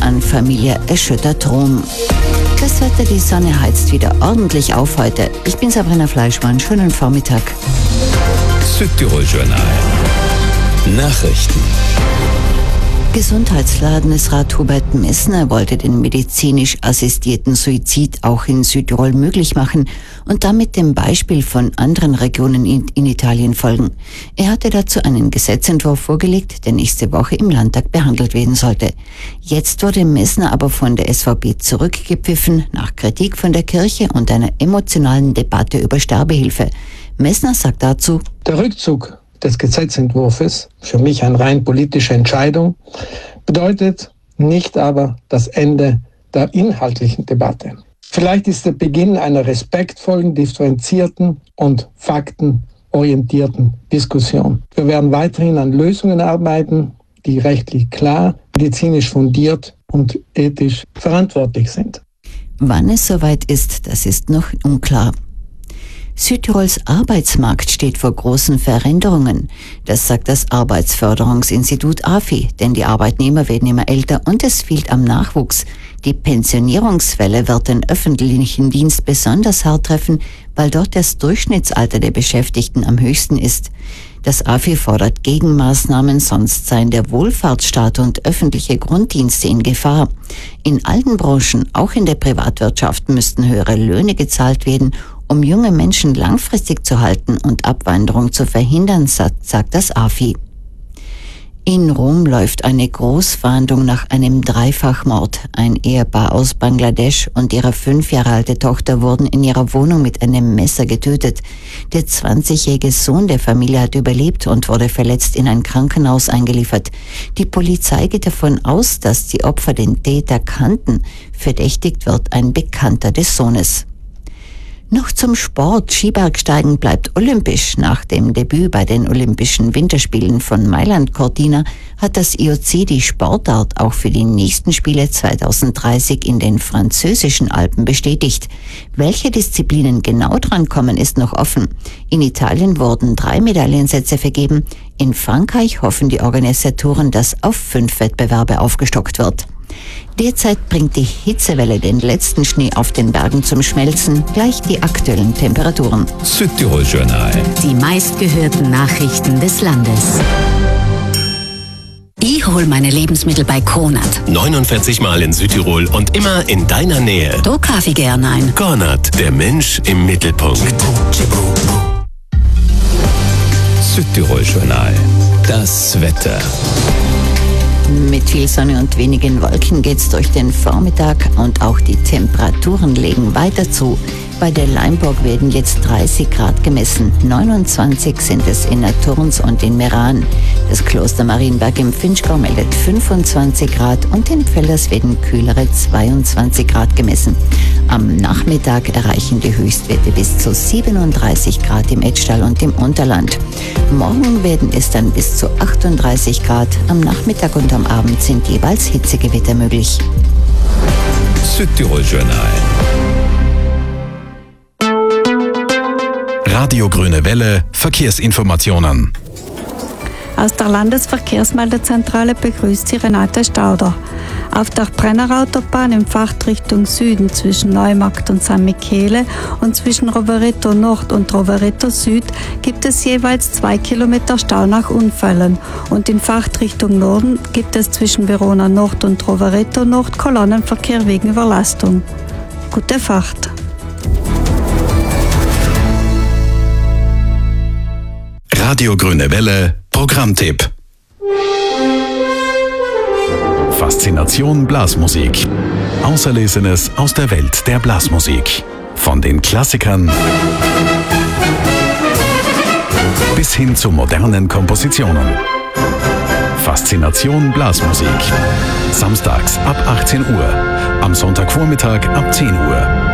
an Familie erschüttert Rom. Das Wetter, die Sonne heizt wieder ordentlich auf heute. Ich bin Sabrina Fleischmann, schönen Vormittag. Südtirol Journal. Nachrichten. Gesundheitslandesrat Hubert Messner wollte den medizinisch assistierten Suizid auch in Südtirol möglich machen und damit dem Beispiel von anderen Regionen in Italien folgen. Er hatte dazu einen Gesetzentwurf vorgelegt, der nächste Woche im Landtag behandelt werden sollte. Jetzt wurde Messner aber von der SVP zurückgepfiffen, nach Kritik von der Kirche und einer emotionalen Debatte über Sterbehilfe. Messner sagt dazu: Der Rückzug des Gesetzentwurfs, für mich eine rein politische Entscheidung, bedeutet nicht aber das Ende der inhaltlichen Debatte. Vielleicht ist der Beginn einer respektvollen, differenzierten und faktenorientierten Diskussion. Wir werden weiterhin an Lösungen arbeiten, die rechtlich klar, medizinisch fundiert und ethisch verantwortlich sind. Wann es soweit ist, das ist noch unklar. Südtirols Arbeitsmarkt steht vor großen Veränderungen. Das sagt das Arbeitsförderungsinstitut AFI, denn die Arbeitnehmer werden immer älter und es fehlt am Nachwuchs. Die Pensionierungswelle wird den öffentlichen Dienst besonders hart treffen, weil dort das Durchschnittsalter der Beschäftigten am höchsten ist. Das AFI fordert Gegenmaßnahmen, sonst seien der Wohlfahrtsstaat und öffentliche Grunddienste in Gefahr. In allen Branchen, auch in der Privatwirtschaft, müssten höhere Löhne gezahlt werden, um junge Menschen langfristig zu halten und Abwanderung zu verhindern, sagt das AFI. In Rom läuft eine Großfahndung nach einem Dreifachmord. Ein Ehepaar aus Bangladesch und ihre 5 Jahre alte Tochter wurden in ihrer Wohnung mit einem Messer getötet. Der 20-jährige Sohn der Familie hat überlebt und wurde verletzt in ein Krankenhaus eingeliefert. Die Polizei geht davon aus, dass die Opfer den Täter kannten. Verdächtigt wird ein Bekannter des Sohnes. Noch zum Sport. Skibergsteigen bleibt olympisch. Nach dem Debüt bei den Olympischen Winterspielen von Mailand Cortina hat das IOC die Sportart auch für die nächsten Spiele 2030 in den französischen Alpen bestätigt. Welche Disziplinen genau drankommen, ist noch offen. In Italien wurden 3 Medaillensätze vergeben. In Frankreich hoffen die Organisatoren, dass auf 5 Wettbewerbe aufgestockt wird. Derzeit bringt die Hitzewelle den letzten Schnee auf den Bergen zum Schmelzen, gleich die aktuellen Temperaturen. Südtirol Journal. Die meistgehörten Nachrichten des Landes. Ich hole meine Lebensmittel bei Kronat. 49 Mal in Südtirol und immer in deiner Nähe. Da kaufe ich gerne ein. Kronat, der Mensch im Mittelpunkt. Südtirol Journal. Das Wetter. Mit viel Sonne und wenigen Wolken geht's durch den Vormittag und auch die Temperaturen legen weiter zu. Bei der Leimburg werden jetzt 30 Grad gemessen, 29 sind es in Naturns und in Meran. Das Kloster Marienberg im Finchgau meldet 25 Grad und in Pfälders werden kühlere 22 Grad gemessen. Am Nachmittag erreichen die Höchstwerte bis zu 37 Grad im Etschtal und im Unterland. Morgen werden es dann bis zu 38 Grad, am Nachmittag und am Abend sind jeweils Hitzegewitter möglich. Südtirol Journal. Radio Grüne Welle, Verkehrsinformationen. Aus der Landesverkehrsmeldezentrale begrüßt Sie Renate Stauder. Auf der Brennerautobahn in Fahrtrichtung Süden zwischen Neumarkt und San Michele und zwischen Rovereto Nord und Rovereto Süd gibt es jeweils 2 Kilometer Stau nach Unfällen und in Fahrtrichtung Norden gibt es zwischen Verona Nord und Rovereto Nord Kolonnenverkehr wegen Überlastung. Gute Fahrt! Radio Grüne Welle, Programmtipp. Faszination Blasmusik. Auserlesenes aus der Welt der Blasmusik. Von den Klassikern bis hin zu modernen Kompositionen. Faszination Blasmusik. Samstags ab 18 Uhr. Am Sonntagvormittag ab 10 Uhr.